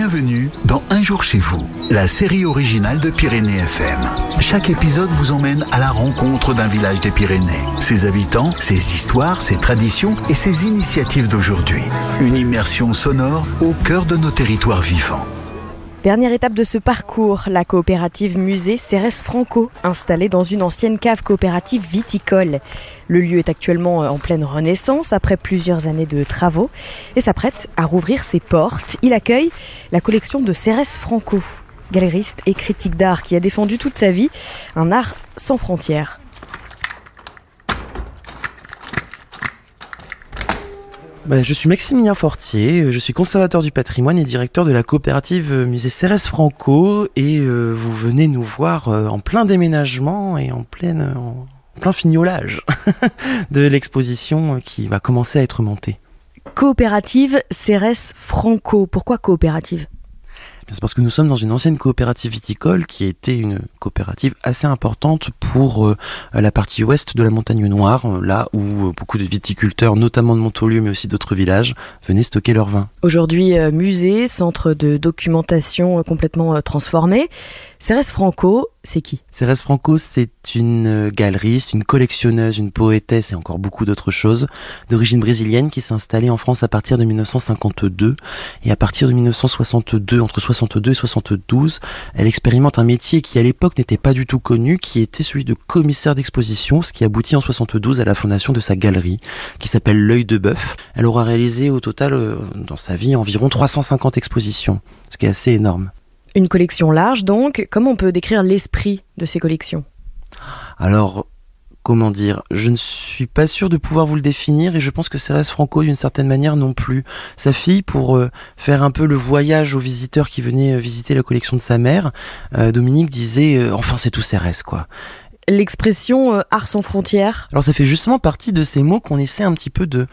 Bienvenue dans Un jour chez vous, la série originale de Pyrénées FM. Chaque épisode vous emmène à la rencontre d'un village des Pyrénées, ses habitants, ses histoires, ses traditions et ses initiatives d'aujourd'hui. Une immersion sonore au cœur de nos territoires vivants. Dernière étape de ce parcours, la coopérative musée Cérès Franco, installée dans une ancienne cave coopérative viticole. Le lieu est actuellement en pleine renaissance après plusieurs années de travaux et s'apprête à rouvrir ses portes. Il accueille la collection de Cérès Franco, galeriste et critique d'art qui a défendu toute sa vie un art sans frontières. Je suis Maximilien Fortier, je suis conservateur du patrimoine et directeur de la coopérative musée Cérès Franco et vous venez nous voir en plein déménagement et en plein fignolage de l'exposition qui va commencer à être montée. Coopérative Cérès Franco, pourquoi coopérative ? C'est parce que nous sommes dans une ancienne coopérative viticole qui était une coopérative assez importante pour la partie ouest de la Montagne Noire, là où beaucoup de viticulteurs, notamment de Montaulieu mais aussi d'autres villages, venaient stocker leur vin. Aujourd'hui, musée, centre de documentation complètement transformé. Cérès Franco, c'est qui ? Cérès Franco, c'est une galeriste, une collectionneuse, une poétesse et encore beaucoup d'autres choses, d'origine brésilienne qui s'est installée en France à partir de 1952. Et à partir de 1962, entre 62 et 72, elle expérimente un métier qui à l'époque n'était pas du tout connu, qui était celui de commissaire d'exposition, ce qui aboutit en 72 à la fondation de sa galerie, qui s'appelle L'Œil de Bœuf. Elle aura réalisé au total, dans sa vie, environ 350 expositions, ce qui est assez énorme. Une collection large donc, comment on peut décrire l'esprit de ces collections ? Alors, comment dire ? Je ne suis pas sûr de pouvoir vous le définir et je pense que Cérès Franco, d'une certaine manière, non plus. Sa fille, pour faire un peu le voyage aux visiteurs qui venaient visiter la collection de sa mère, Dominique disait « Enfin, c'est tout Cérès, quoi ». L'expression art sans frontières. Alors ça fait justement partie de ces mots qu'on essaie un petit peu de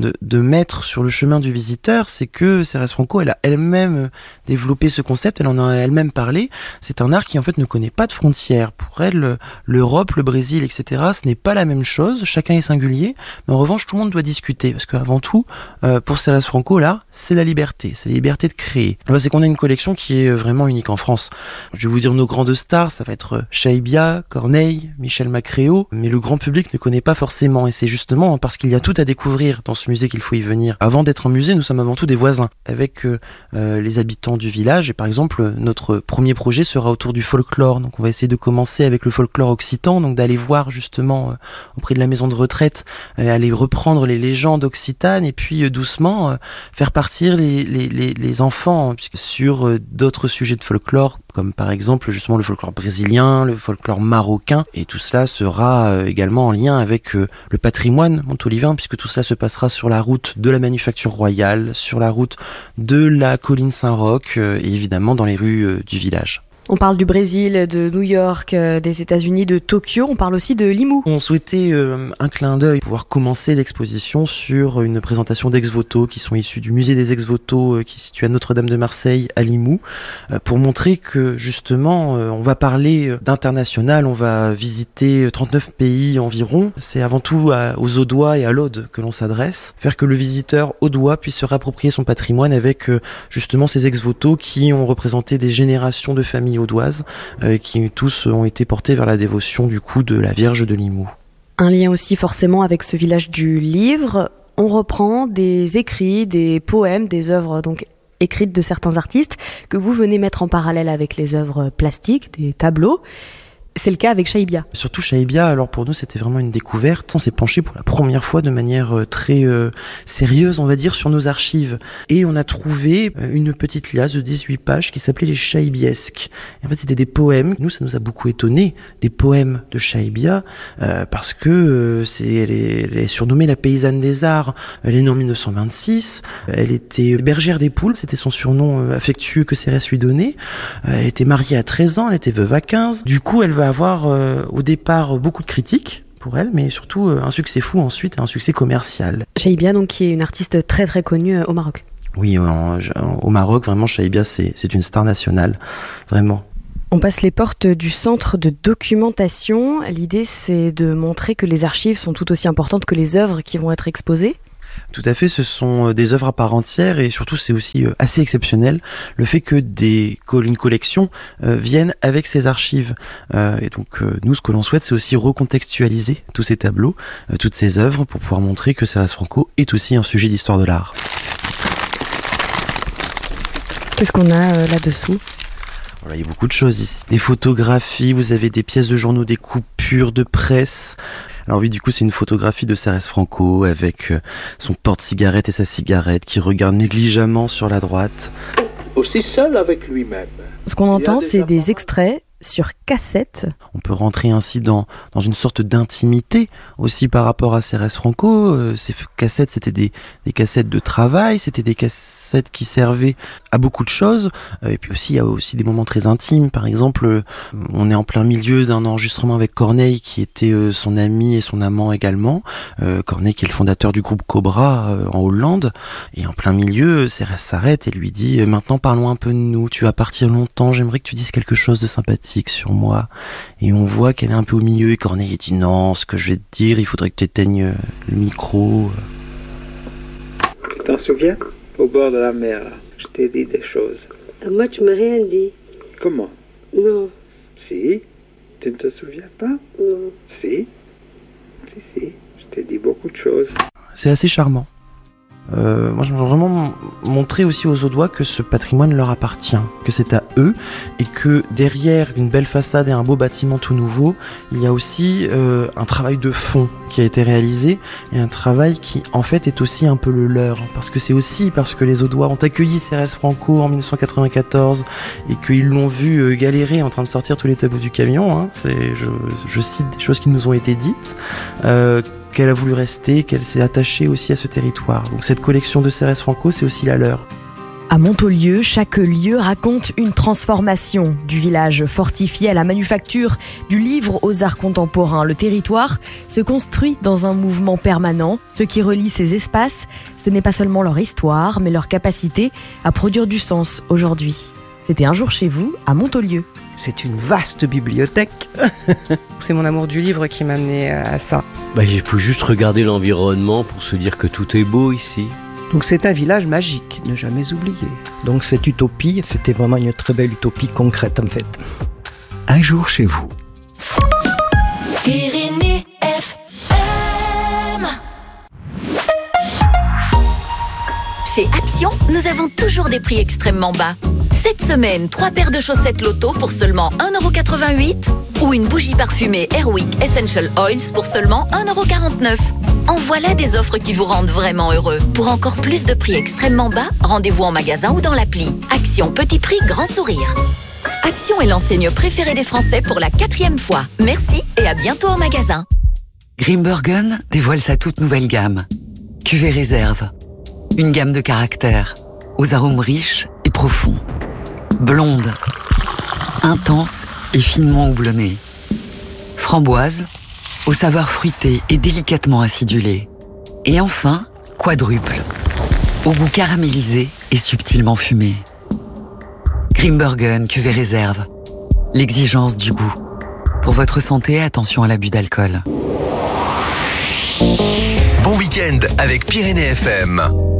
mettre sur le chemin du visiteur, c'est que Cérès Franco, elle a elle-même développé ce concept, elle en a elle-même parlé. C'est un art qui en fait ne connaît pas de frontières. Pour elle, l'Europe, le Brésil, etc., ce n'est pas la même chose, chacun est singulier, mais en revanche tout le monde doit discuter, parce qu'avant tout, pour Cérès Franco, l'art, c'est la liberté de créer. C'est qu'on a une collection qui est vraiment unique en France. Je vais vous dire nos grandes stars, ça va être Chaïbia, Corneille, Michel Macréo, mais le grand public ne connaît pas forcément et c'est justement parce qu'il y a tout à découvrir dans ce musée qu'il faut y venir. Avant d'être un musée, nous sommes avant tout des voisins avec les habitants du village et par exemple notre premier projet sera autour du folklore, donc on va essayer de commencer avec le folklore occitan, donc d'aller voir justement auprès de la maison de retraite, aller reprendre les légendes occitanes et puis doucement faire partir les enfants puisque sur d'autres sujets de folklore comme par exemple justement le folklore brésilien, le folklore marocain. Et tout cela sera également en lien avec le patrimoine montolivain, puisque tout cela se passera sur la route de la Manufacture Royale, sur la route de la colline Saint-Roch, et évidemment dans les rues du village. On parle du Brésil, de New York, des États-Unis, de Tokyo, on parle aussi de Limoux. On souhaitait un clin d'œil, pouvoir commencer l'exposition sur une présentation d'ex-voto qui sont issus du musée des ex-voto qui est situé à Notre-Dame de Marseille à Limoux, pour montrer que justement on va parler d'international, on va visiter 39 pays environ. C'est avant tout aux Audois et à l'Aude que l'on s'adresse, faire que le visiteur audois puisse se réapproprier son patrimoine avec justement ces ex-voto qui ont représenté des générations de familles audoises qui tous ont été portés vers la dévotion du coup de la Vierge de Limoux. Un lien aussi forcément avec ce village du livre. On reprend des écrits, des poèmes, des œuvres donc écrites de certains artistes que vous venez mettre en parallèle avec les œuvres plastiques, des tableaux. C'est le cas avec Chaïbia. Surtout Chaïbia, alors pour nous c'était vraiment une découverte. On s'est penché pour la première fois de manière très sérieuse, on va dire, sur nos archives. Et on a trouvé une petite liasse de 18 pages qui s'appelait les Chaïbiesques. Et en fait c'était des poèmes. Nous ça nous a beaucoup étonné, des poèmes de Chaïbia, parce que elle est surnommée la paysanne des arts. Elle est née en 1926. Elle était bergère des poules, c'était son surnom affectueux que Cérès lui donnait. Elle était mariée à 13 ans, elle était veuve à 15. Du coup elle va avoir au départ beaucoup de critiques pour elle, mais surtout un succès fou ensuite, un succès commercial. Chaïbia, donc, qui est une artiste très très connue au Maroc. Oui, au Maroc, vraiment, Chaïbia, c'est une star nationale, vraiment. On passe les portes du centre de documentation. L'idée, c'est de montrer que les archives sont tout aussi importantes que les œuvres qui vont être exposées. Tout à fait, ce sont des œuvres à part entière et surtout c'est aussi assez exceptionnel le fait que une collection vienne avec ses archives. Et donc nous, ce que l'on souhaite, c'est aussi recontextualiser tous ces tableaux, toutes ces œuvres pour pouvoir montrer que Cérès Franco est aussi un sujet d'histoire de l'art. Qu'est-ce qu'on a là-dessous ? Voilà, il y a beaucoup de choses ici. Des photographies, vous avez des pièces de journaux, des coupures de presse. Alors oui, du coup, c'est une photographie de Cérès Franco avec son porte-cigarette et sa cigarette qui regarde négligemment sur la droite. Aussi seul avec lui-même. Ce qu'on entend, c'est des extraits sur cassette. On peut rentrer ainsi dans une sorte d'intimité aussi par rapport à Cérès Franco. Ces cassettes, c'était des cassettes de travail, c'était des cassettes qui servaient à beaucoup de choses. Et puis aussi, il y a aussi des moments très intimes. Par exemple, on est en plein milieu d'un enregistrement avec Corneille, qui était son ami et son amant également. Corneille, qui est le fondateur du groupe Cobra en Hollande. Et en plein milieu, Cérès s'arrête et lui dit « Maintenant, parlons un peu de nous. Tu vas partir longtemps. J'aimerais que tu dises quelque chose de sympathique sur moi. » Et on voit qu'elle est un peu au milieu et Corneille dit non, ce que je vais te dire, il faudrait que tu éteignes le micro. Tu t'en souviens? Au bord de la mer, je t'ai dit des choses. Moi, tu m'as rien dit. Comment? Non. Si? Tu ne te souviens pas? Non. Si? Si, je t'ai dit beaucoup de choses. C'est assez charmant. Moi, je veux vraiment montrer aussi aux Audois que ce patrimoine leur appartient, que c'est à eux, et que derrière une belle façade et un beau bâtiment tout nouveau, il y a aussi un travail de fond qui a été réalisé, et un travail qui, en fait, est aussi un peu le leur, parce que c'est aussi parce que les Audois ont accueilli Cérès Franco en 1994, et qu'ils l'ont vu galérer en train de sortir tous les tableaux du camion, hein. Je cite des choses qui nous ont été dites, qu'elle a voulu rester, qu'elle s'est attachée aussi à ce territoire. Donc cette collection de Cérès Franco, c'est aussi la leur. À Montaulieu, chaque lieu raconte une transformation. Du village fortifié à la manufacture, du livre aux arts contemporains, le territoire se construit dans un mouvement permanent. Ce qui relie ces espaces, ce n'est pas seulement leur histoire, mais leur capacité à produire du sens aujourd'hui. C'était Un jour chez vous, à Montaulieu. C'est une vaste bibliothèque. C'est mon amour du livre qui m'a amené à ça. Il faut juste regarder l'environnement pour se dire que tout est beau ici. Donc c'est un village magique, ne jamais oublier. Donc cette utopie, c'était vraiment une très belle utopie concrète en fait. Un jour chez vous. Pyrénées FM. Chez Action, nous avons toujours des prix extrêmement bas. Cette semaine, 3 paires de chaussettes Loto pour seulement 1,88 € ou une bougie parfumée Airwick Essential Oils pour seulement 1,49 €. En voilà des offres qui vous rendent vraiment heureux. Pour encore plus de prix extrêmement bas, rendez-vous en magasin ou dans l'appli. Action, petit prix, grand sourire. Action est l'enseigne préférée des Français pour la 4e fois. Merci et à bientôt en magasin. Grimbergen dévoile sa toute nouvelle gamme. Cuvée réserve. Une gamme de caractères, aux arômes riches et profonds. Blonde, intense et finement houblonnée. Framboise, aux saveurs fruitées et délicatement acidulées. Et enfin, quadruple, au goût caramélisé et subtilement fumé. Grimbergen cuvée réserve. L'exigence du goût. Pour votre santé, attention à l'abus d'alcool. Bon week-end avec Pyrénées FM.